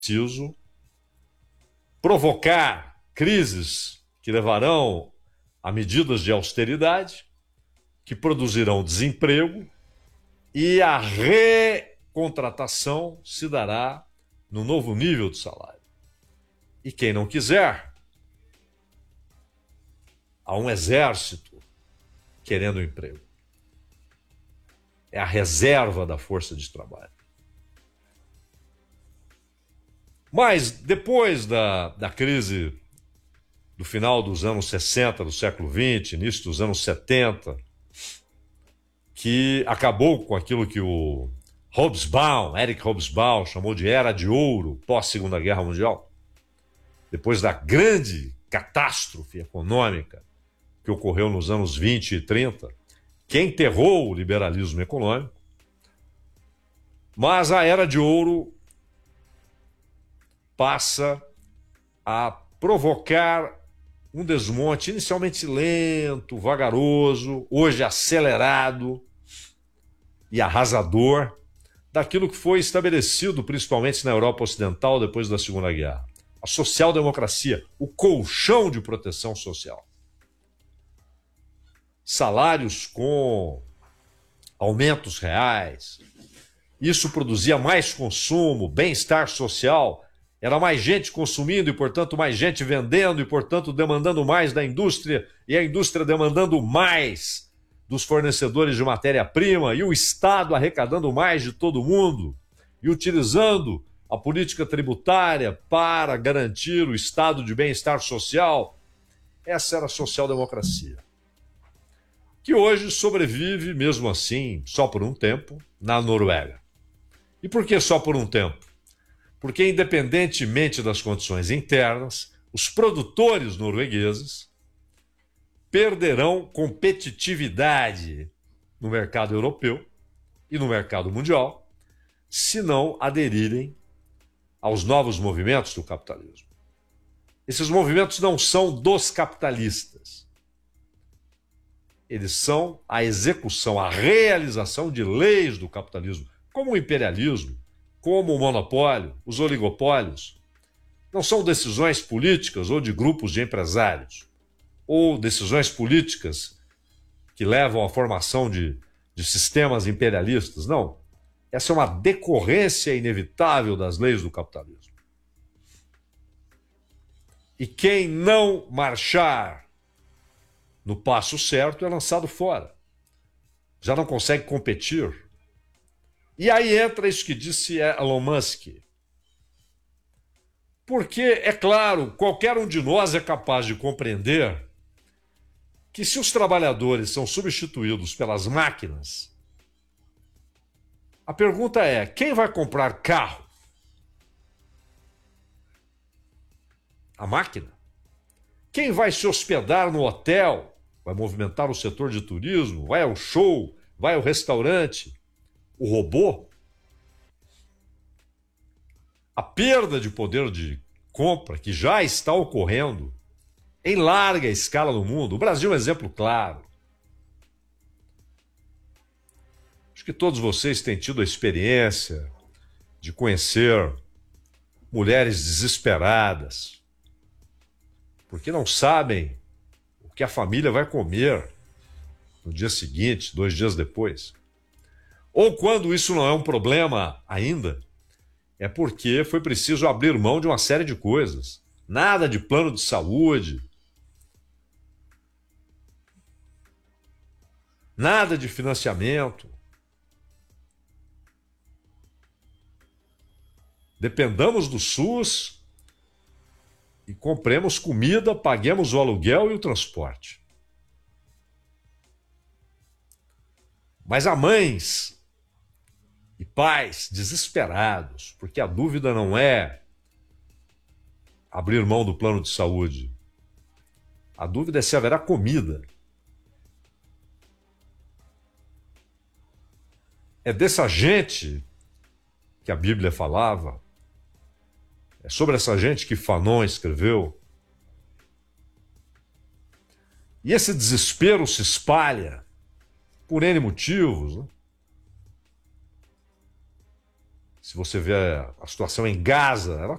preciso provocar crises que levarão a medidas de austeridade, que produzirão desemprego, e a recontratação se dará no novo nível de salário. E quem não quiser, há um exército querendo emprego. É a reserva da força de trabalho. Mas depois da crise do final dos anos 60 do século XX, início dos anos 70, que acabou com aquilo que o Eric Hobsbawm, chamou de Era de Ouro pós-Segunda Guerra Mundial, depois da grande catástrofe econômica que ocorreu nos anos 20 e 30, que enterrou o liberalismo econômico, mas a Era de Ouro passa a provocar um desmonte inicialmente lento, vagaroso, hoje acelerado e arrasador, daquilo que foi estabelecido principalmente na Europa Ocidental depois da Segunda Guerra. A social-democracia, o colchão de proteção social. Salários com aumentos reais. Isso produzia mais consumo, bem-estar social. Era mais gente consumindo e, portanto, mais gente vendendo e, portanto, demandando mais da indústria e a indústria demandando mais dos fornecedores de matéria-prima e o Estado arrecadando mais de todo mundo e utilizando a política tributária para garantir o estado de bem-estar social. Essa era a social-democracia, que hoje sobrevive, mesmo assim, só por um tempo, na Noruega. E por que só por um tempo? Porque, independentemente das condições internas, os produtores noruegueses perderão competitividade no mercado europeu e no mercado mundial se não aderirem aos novos movimentos do capitalismo. Esses movimentos não são dos capitalistas. Eles são a execução, a realização de leis do capitalismo, como o imperialismo, como o monopólio, os oligopólios. Não são decisões políticas ou de grupos de empresários, ou decisões políticas que levam à formação de sistemas imperialistas. Não. Essa é uma decorrência inevitável das leis do capitalismo. E quem não marchar no passo certo é lançado fora. Já não consegue competir. E aí entra isso que disse Elon Musk. Porque, é claro, qualquer um de nós é capaz de compreender que se os trabalhadores são substituídos pelas máquinas, a pergunta é, quem vai comprar carro? A máquina? Quem vai se hospedar no hotel? Vai movimentar o setor de turismo? Vai ao show? Vai ao restaurante? O robô? A perda de poder de compra que já está ocorrendo em larga escala no mundo. O Brasil é um exemplo claro. Acho que todos vocês têm tido a experiência de conhecer mulheres desesperadas, porque não sabem o que a família vai comer no dia seguinte, 2 dias depois. Ou quando isso não é um problema ainda, é porque foi preciso abrir mão de uma série de coisas. Nada de plano de saúde, nada de financiamento. Dependamos do SUS e compremos comida, paguemos o aluguel e o transporte. Mas há mães e pais desesperados, porque a dúvida não é abrir mão do plano de saúde. A dúvida é se haverá comida. É dessa gente que a Bíblia falava. É sobre essa gente que Fanon escreveu. E esse desespero se espalha por N motivos, né? Se você vê a situação em Gaza, ela